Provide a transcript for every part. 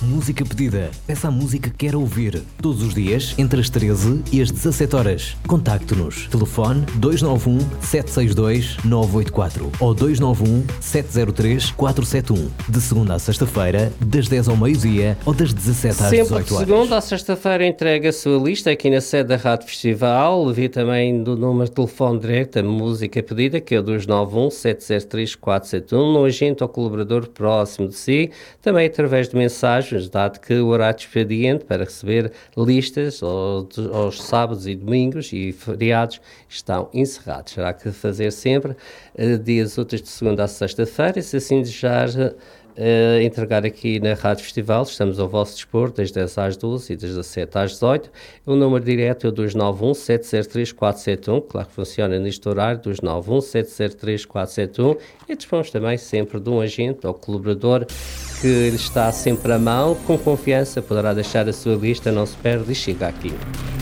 Música pedida. Peça a música que quer ouvir. Todos os dias, entre as 13 e as 17 horas. Contacte-nos. Telefone 291 762 984 ou 291 703 471. De segunda à sexta-feira, das 10 ao meio-dia ou das 17 às 18 horas. Sempre de segunda à sexta-feira entrega a sua lista aqui na sede da Rádio Festival. Vi também do número de telefone direto a música pedida, que é o 291 703 471, no agente ou colaborador próximo de si, também através de mensagens, dado que o horário expediente para receber listas aos sábados e domingos e feriados estão encerrados. Terá que fazer sempre dias úteis de segunda a sexta-feira, e se assim desejar entregar aqui na Rádio Festival, estamos ao vosso dispor, das 10 às 12 e das 17 às 18. O número direto é o 291 703 471, claro que funciona neste horário, 291 703 471, e dispomos também sempre de um agente ou colaborador que lhe está sempre à mão, com confiança poderá deixar a sua lista, não se perde e chega aqui.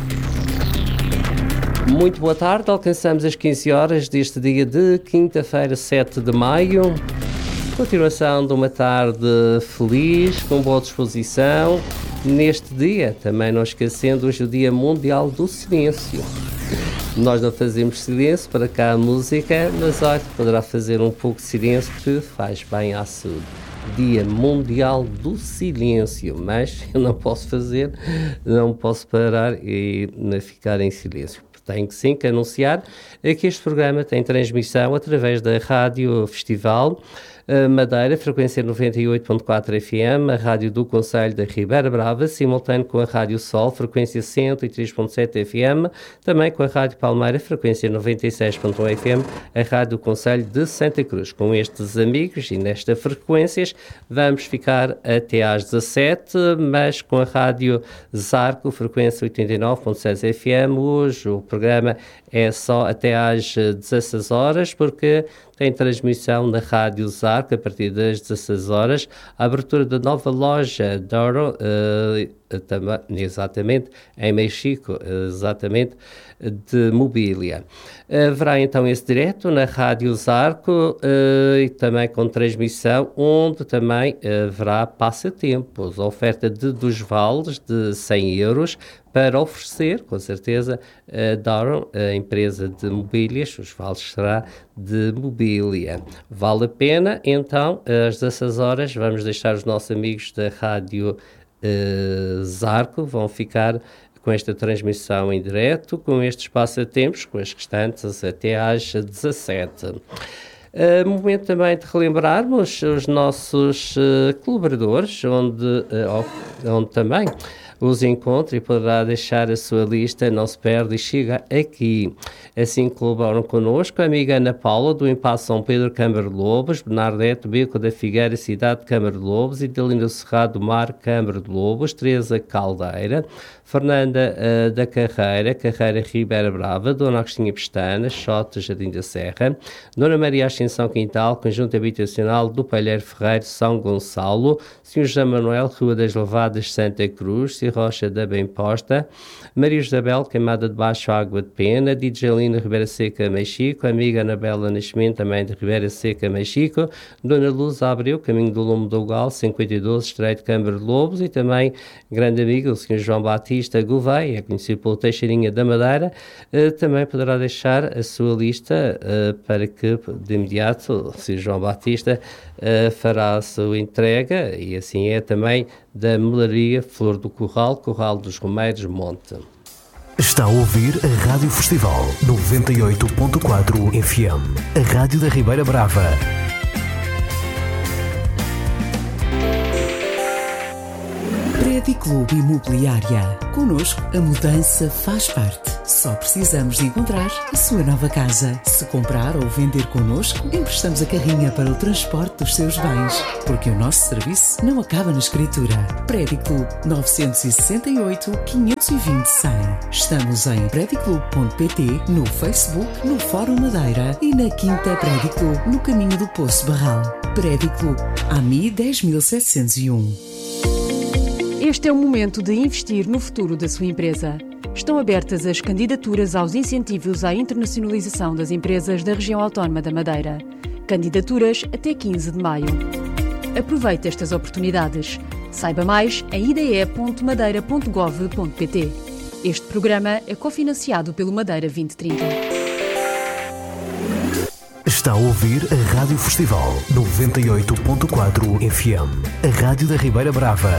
Muito boa tarde, alcançamos as 15 horas deste dia de quinta-feira, 7 de maio. Continuação de uma tarde feliz, com boa disposição. Neste dia, também não esquecendo, hoje é o Dia Mundial do Silêncio. Nós não fazemos silêncio para cá a música, mas olha, poderá fazer um pouco de silêncio que faz bem à saúde. Dia Mundial do Silêncio, mas eu não posso fazer, não posso parar e ficar em silêncio. Tenho que sim que anunciar que este programa tem transmissão através da Rádio Festival Madeira, frequência 98.4 FM, a Rádio do Concelho da Ribeira Brava, simultâneo com a Rádio Sol, frequência 103.7 FM, também com a Rádio Palmeira, frequência 96.1 FM, a Rádio do Concelho de Santa Cruz. Com estes amigos e nestas frequências vamos ficar até às 17, mas com a Rádio Zarco, frequência 89.6 FM, hoje o programa é só até às 16 horas, porque tem transmissão na Rádio Zarco a partir das 16 horas, a abertura da nova loja Doro, exatamente, em Mexico, exatamente, de mobília. Haverá então esse direto na Rádio Zarco e também com transmissão, onde também haverá passatempos, a oferta dos vales de 100 euros para oferecer, com certeza, a Doro, a empresa de mobílias, os vales será de mobília. Vale a pena, então, às 16 horas, vamos deixar os nossos amigos da Rádio Zarco, vão ficar com esta transmissão em direto, com estes passatempos, com as restantes até às 17. Momento também de relembrarmos os nossos colaboradores, onde também os encontra e poderá deixar a sua lista, não se perde e chega aqui. Assim colaboram connosco a amiga Ana Paula, do Impasse São Pedro, Câmara de Lobos, Bernardete, Beco da Figueira, Cidade de Câmara de Lobos, Idelina Cerrado do Mar, Câmara de Lobos, Teresa Caldeira, Fernanda da Carreira Ribeira Brava, Dona Agostinha Pestana, Xota, Jardim da Serra, Dona Maria Ascensão Quintal, Conjunto Habitacional do Palheiro Ferreiro, São Gonçalo, Sr. José Manuel, Rua das Lavadas, Santa Cruz, Rocha da Bem-Posta, Maria Isabel, Queimada de Baixo, Água de Pena, Djalina, Ribeira Seca, Mexico, amiga Anabela Nascimento, também de Ribeira Seca, Mexico, Dona Luz Abreu, Caminho do Lume do Gal, 52, Estreito Câmara de Lobos, e também grande amigo, o Sr. João Batista Gouveia, é conhecido pelo Teixeirinha da Madeira, também poderá deixar a sua lista para que, de imediato, o Sr. João Batista fará a sua entrega, e assim é também da Melaria Flor do Corral, Corral dos Romeiros, Monte. Está a ouvir a Rádio Festival 98.4 FM, a Rádio da Ribeira Brava. Clube Imobiliária. Connosco, a mudança faz parte. Só precisamos de encontrar a sua nova casa. Se comprar ou vender connosco, emprestamos a carrinha para o transporte dos seus bens. Porque o nosso serviço não acaba na escritura. Prédio Clube 968 520 100. Estamos em prediclube.pt, no Facebook, no Fórum Madeira e na Quinta Prédio Clube, no caminho do Poço Barral. Prédio Clube, AMI 10701. Este é o momento de investir no futuro da sua empresa. Estão abertas as candidaturas aos incentivos à internacionalização das empresas da região autónoma da Madeira. Candidaturas até 15 de maio. Aproveite estas oportunidades. Saiba mais em ide.madeira.gov.pt. Este programa é cofinanciado pelo Madeira 2030. Está a ouvir a Rádio Festival 98.4 FM, a Rádio da Ribeira Brava.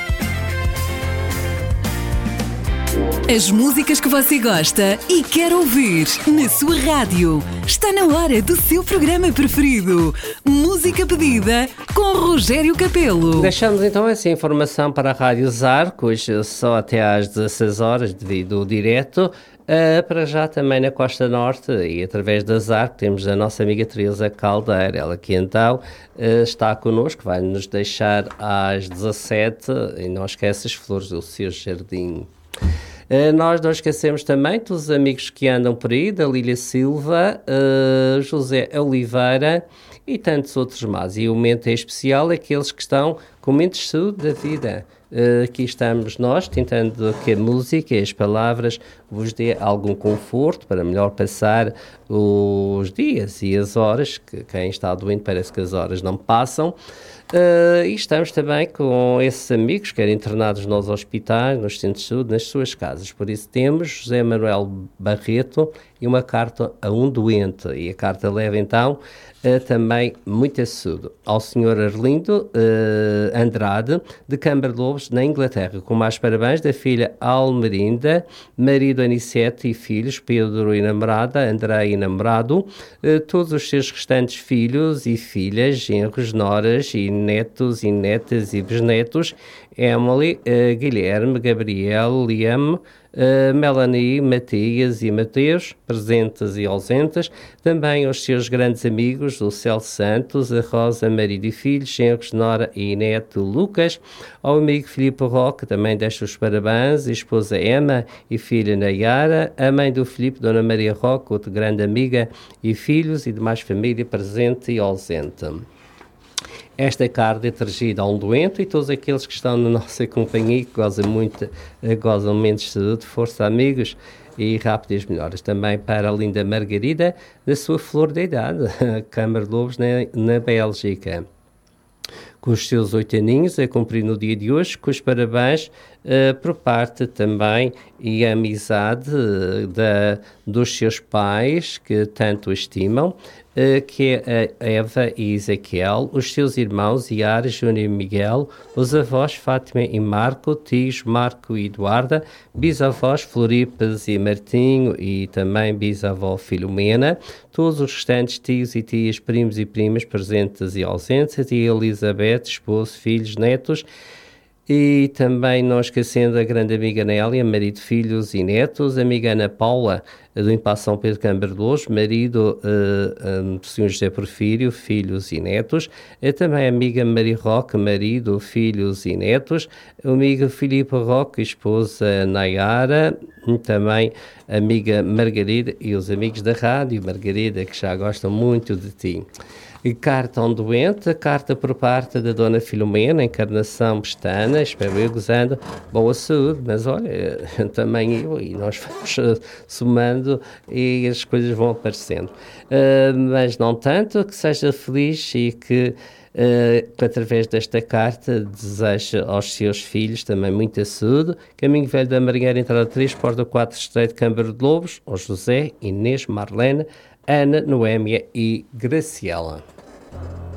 As músicas que você gosta e quer ouvir na sua rádio. Está na hora do seu programa preferido. Música pedida com Rogério Capelo. Deixamos então essa informação para a Rádio Zarco, hoje só até às 16 horas devido ao direto. Para já também na Costa Norte e através da Zarco temos a nossa amiga Teresa Caldeira, ela que então está connosco, vai nos deixar às 17 e não esquece as flores do seu jardim. Nós não esquecemos também todos os amigos que andam por aí, da Lília Silva, José Oliveira e tantos outros mais. E o momento é especial aqueles que estão com menos saúde da vida. Aqui estamos nós tentando que a música e as palavras vos dê algum conforto para melhor passar os dias e as horas, que quem está doente parece que as horas não passam. E estamos também com esses amigos, quer internados nos hospitais, nos centros de saúde, nas suas casas. Por isso temos José Manuel Barreto e uma carta a um doente. E a carta leva então também muito saúde ao Sr. Arlindo Andrade, de Câmara de Lobos, na Inglaterra, com mais parabéns da filha Almerinda, marido Anicete e filhos, Pedro e namorada, André e namorado, todos os seus restantes filhos e filhas, genros, noras e netos e netas e bisnetos, Emily, Guilherme, Gabriel, Liam, Melanie, Matias e Mateus, presentes e ausentes, também os seus grandes amigos, o Celso Santos, a Rosa, marido e filhos, genros, nora e neto Lucas, ao amigo Filipe Roque, também deixa os parabéns, a esposa Emma e filha Nayara, a mãe do Filipe, Dona Maria Roque, outra grande amiga e filhos e demais família presente e ausente. Esta carta é dirigida a um doente e todos aqueles que estão na nossa companhia, que gozam menos de saúde, força, amigos e rápidas melhoras. Também para a linda Margarida, da sua flor da idade, Câmara de Lobos, na Bélgica. Com os seus 8 aninhos a cumprir no dia de hoje, com os parabéns por parte também e a amizade dos seus pais, que tanto estimam, que é a Eva e Ezequiel, os seus irmãos Iara, Júnior e Miguel, os avós Fátima e Marco, tios Marco e Eduarda, bisavós Floripes e Martinho e também bisavó Filomena, todos os restantes tios e tias, primos e primas presentes e ausentes, e Elizabeth, esposo, filhos, netos, e também não esquecendo a grande amiga Nélia, marido, filhos e netos, a amiga Ana Paula, do Impasse São Pedro Câmara de Lobos, marido Sr. José Porfírio, filhos e netos, também a amiga Maria Roque, marido, filhos e netos, a amiga Filipe Roque, esposa Nayara, também a amiga Margarida e os amigos da rádio, Margarida, que já gostam muito de ti. E carta a um doente, carta por parte da Dona Filomena, Encarnação Pestana, espero eu gozando, boa saúde, mas olha, também eu, e nós vamos somando e as coisas vão aparecendo. Mas não tanto, que seja feliz e que através desta carta deseja aos seus filhos também muita saúde. Caminho Velho da Marinheira, entrada 3, porta 4, Estreito de Câmara de Lobos, ao José, Inês, Marlene, Ana, Noémia e Graciela.